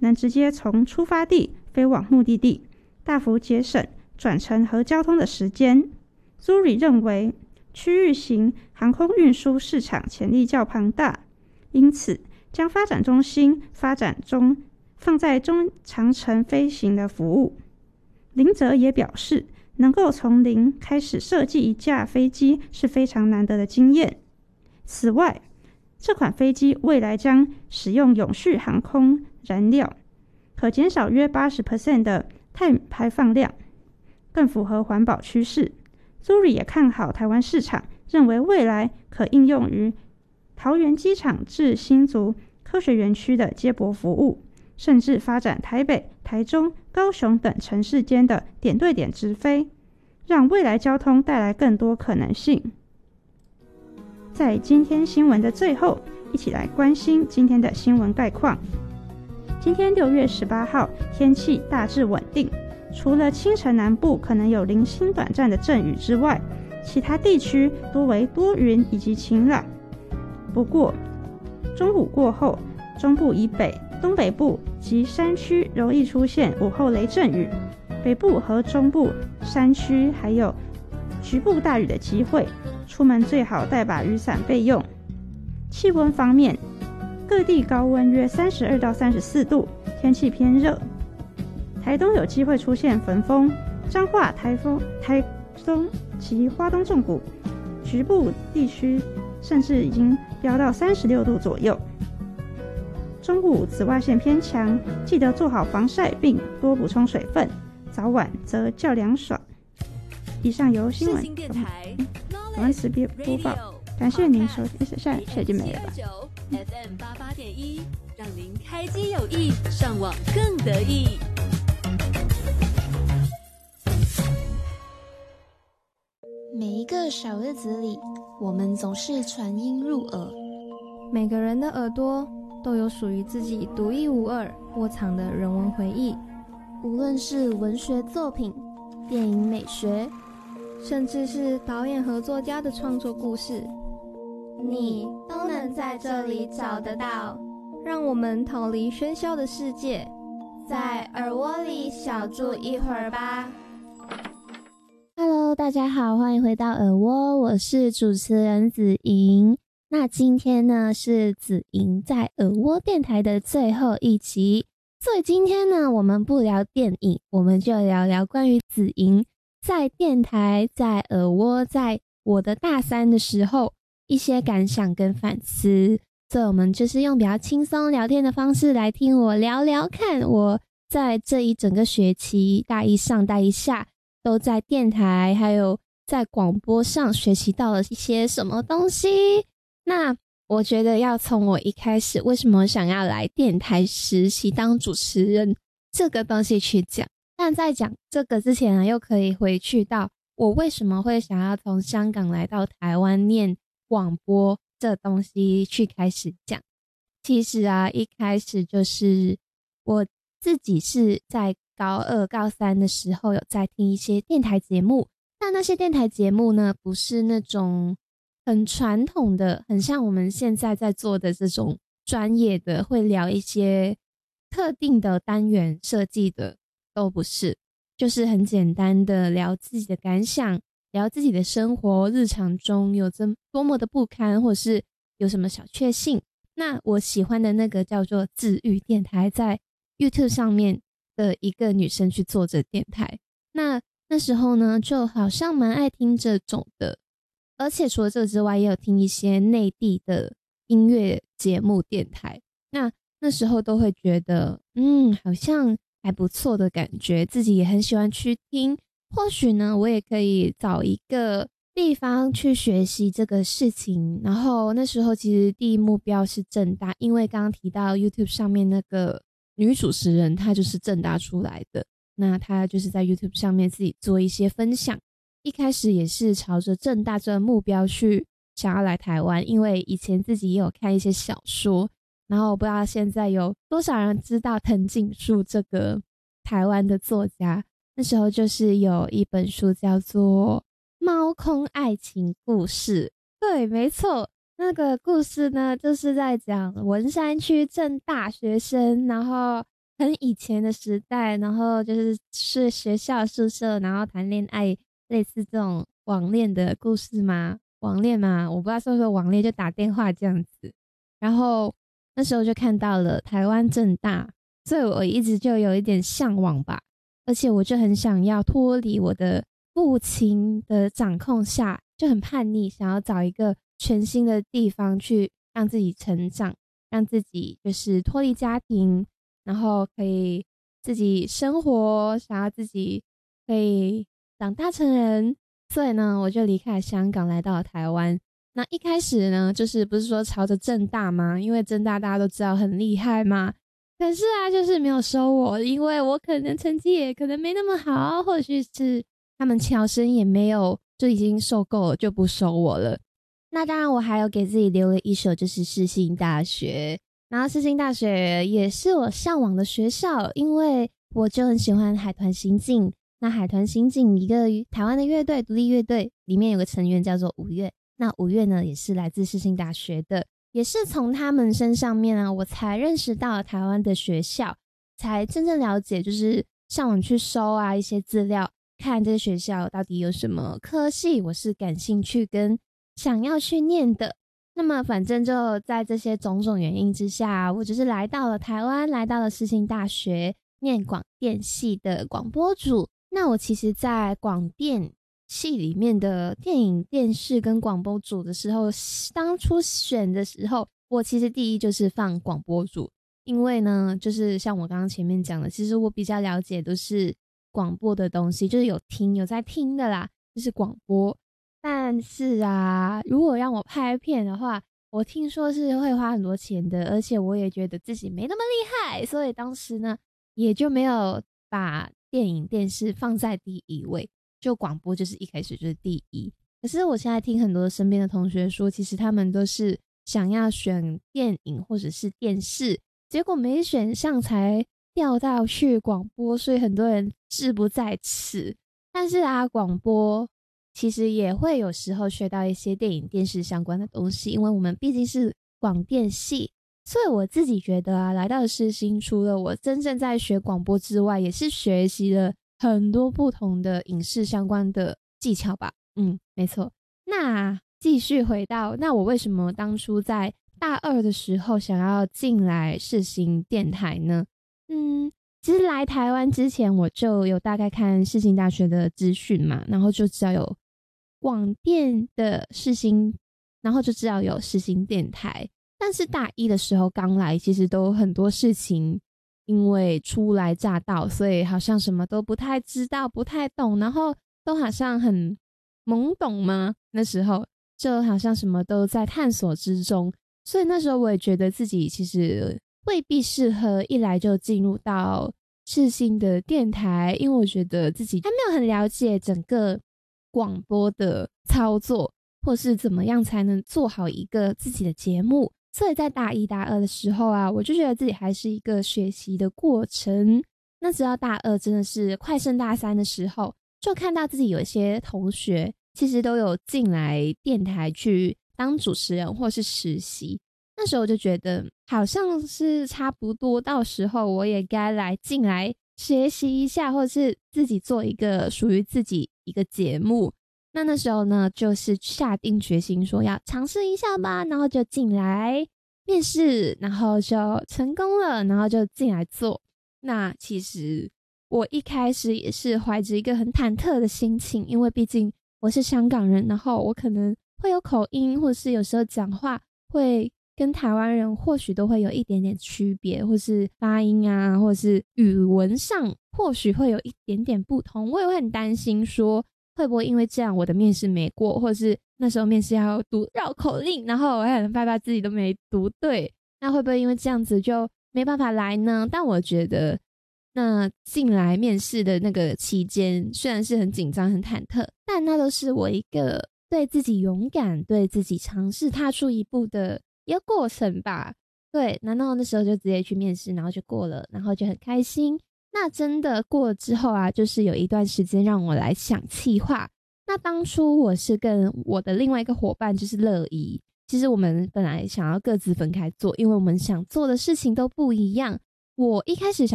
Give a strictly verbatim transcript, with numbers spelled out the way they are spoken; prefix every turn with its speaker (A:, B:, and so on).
A: 能直接从出发地飞往目的地，大幅节省转乘和交通的时间。Zuri 认为，区域型航空运输市场潜力较庞大，因此将发展中心发展中放在中长程飞行的服务。林泽也表示，能够从零开始设计一架飞机是非常难得的经验。此外，这款飞机未来将使用永续航空燃料，可减少约 百分之八十 的碳排放量，更符合环保趋势。Zuri 也看好台湾市场，认为未来可应用于桃园机场至新竹科学园区的接驳服务，甚至发展台北、台中、高雄等城市间的点对点直飞，让未来交通带来更多可能性。在今天新闻的最后，一起来关心今天的新闻概况。今天六月十八号，天气大致稳定，除了清晨南部可能有零星短暂的阵雨之外，其他地区多为多云以及晴朗。不过，中午过后，中部以北、东北部及山区容易出现午后雷阵雨，北部和中部山区还有局部大雨的机会，出门最好带把雨伞备用。气温方面，各地高温约三十二到三十四度，天气偏热。台东有机会出现焚风，彰化、台风、台东及花东纵谷局部地区甚至已经飙到三十六度左右。中午紫外线偏强，记得做好防晒并多补充水分，早晚则较凉爽。以上由新闻台文词编播报，感谢您收听。现在现在就没了吧
B: F M 八八点一，让您开机有益，上网更得意。
C: 每一个小日子里，我们总是传音入耳。
D: 每个人的耳朵都有属于自己独一无二、窝藏的人文回忆。
C: 无论是文学作品、电影美学，
D: 甚至是导演和作家的创作故事，
C: 你都能在这里找得到。
D: 让我们逃离喧嚣的世界，
C: 在耳窝里小住一会儿吧。Hello， 大家好，欢迎回到耳窝，我是主持人子莹。那今天呢是子莹在耳窝电台的最后一集，所以今天呢我们不聊电影，我们就聊聊关于子莹在电台、在耳窝、在我的大三的时候一些感想跟反思。所以我们就是用比较轻松聊天的方式来听我聊聊看，我在这一整个学期大一上大一下都在电台还有在广播上学习到了一些什么东西。那我觉得要从我一开始为什么想要来电台实习当主持人这个东西去讲，但在讲这个之前呢，又可以回去到我为什么会想要从香港来到台湾念广播这东西去开始讲。其实啊，一开始就是我自己是在高二高三的时候有在听一些电台节目，但那些电台节目呢不是那种很传统的，很像我们现在在做的这种专业的会聊一些特定的单元设计的，都不是，就是很简单的聊自己的感想，聊自己的生活日常中有这多么的不堪，或是有什么小确幸。那我喜欢的那个叫做治愈电台，在 YouTube 上面的一个女生去做这电台，那那时候呢就好像蛮爱听这种的。而且除了这个之外，也有听一些内地的音乐节目电台，那那时候都会觉得嗯好像还不错的感觉，自己也很喜欢去听。或许呢我也可以找一个地方去学习这个事情。然后那时候其实第一目标是政大，因为刚刚提到 YouTube 上面那个女主持人她就是政大出来的，那她就是在 YouTube 上面自己做一些分享。一开始也是朝着政大这个目标去想要来台湾，因为以前自己也有看一些小说，然后我不知道现在有多少人知道藤井树这个台湾的作家。那时候就是有一本书叫做《猫空爱情故事》，对，没错，那个故事呢就是在讲文山区政大学生，然后很以前的时代，然后就是是学校宿舍，然后谈恋爱，类似这种网恋的故事吗？网恋吗？我不知道是不是网恋，就打电话这样子。然后那时候就看到了台湾政大，所以我一直就有一点向往吧，而且我就很想要脱离我的父亲的掌控下，就很叛逆，想要找一个全新的地方去让自己成长，让自己就是脱离家庭，然后可以自己生活，想要自己可以长大成人。所以呢，我就离开香港来到了台湾。那一开始呢，就是不是说朝着政大吗？因为政大大家都知道很厉害嘛。可是啊，就是没有收我，因为我可能成绩也可能没那么好，或许是他们侨生也没有，就已经受够了，就不收我了。那当然，我还有给自己留了一手，就是世新大学。然后世新大学也是我向往的学校，因为我就很喜欢海豚刑警。那海豚刑警一个台湾的乐队，独立乐队里面有个成员叫做五月，那五月呢也是来自世新大学的，也是从他们身上面啊，我才认识到了台湾的学校，才真正了解，就是上网去搜啊一些资料，看这个学校到底有什么科系我是感兴趣跟想要去念的。那么反正就在这些种种原因之下，我就是来到了台湾，来到了世新大学念广电系的广播组。那我其实在广电系里面的电影电视跟广播组的时候，当初选的时候，我其实第一就是放广播组，因为呢就是像我刚刚前面讲的，其实我比较了解都是广播的东西，就是有听有在听的啦，就是广播。但是啊，如果让我拍片的话，我听说是会花很多钱的，而且我也觉得自己没那么厉害，所以当时呢也就没有把电影电视放在第一位，就广播就是一开始就是第一。可是我现在听很多身边的同学说，其实他们都是想要选电影或者是电视，结果没选上才调到去广播，所以很多人志不在此。但是啊，广播其实也会有时候学到一些电影电视相关的东西，因为我们毕竟是广电系。所以我自己觉得啊，来到世新，除了我真正在学广播之外，也是学习了很多不同的影视相关的技巧吧。嗯，没错。那继续回到，那我为什么当初在大二的时候想要进来世新电台呢？嗯，其实来台湾之前我就有大概看世新大学的资讯嘛，然后就知道有广电的世新，然后就知道有世新电台。但是大一的时候刚来，其实都很多事情因为初来乍到，所以好像什么都不太知道不太懂，然后都好像很懵懂吗？那时候就好像什么都在探索之中，所以那时候我也觉得自己其实未必适合一来就进入到世新的电台，因为我觉得自己还没有很了解整个广播的操作，或是怎么样才能做好一个自己的节目。所以在大一大二的时候啊，我就觉得自己还是一个学习的过程。那直到大二真的是快升大三的时候，就看到自己有一些同学其实都有进来电台去当主持人或是实习。那时候我就觉得好像是差不多，到时候我也该来进来学习一下，或是自己做一个属于自己一个节目。那那时候呢，就是下定决心说要尝试一下吧，然后就进来面试，然后就成功了，然后就进来做。那其实我一开始也是怀着一个很忐忑的心情，因为毕竟我是香港人，然后我可能会有口音，或是有时候讲话会跟台湾人或许都会有一点点区别，或是发音啊，或是语文上或许会有一点点不同。我也会很担心说会不会因为这样我的面试没过，或是那时候面试要读绕口令，然后我还很害怕自己都没读对，那会不会因为这样子就没办法来呢？但我觉得那进来面试的那个期间虽然是很紧张很忐忑，但那都是我一个对自己勇敢，对自己尝试踏出一步的一个过程吧。对，难道那时候就直接去面试然后就过了，然后就很开心。那真的过了之后啊，就是有一段时间让我来想企划。那当初我是跟我的另外一个伙伴就是乐怡，其实我们本来想要各自分开做，因为我们想做的事情都不一样。我一开始想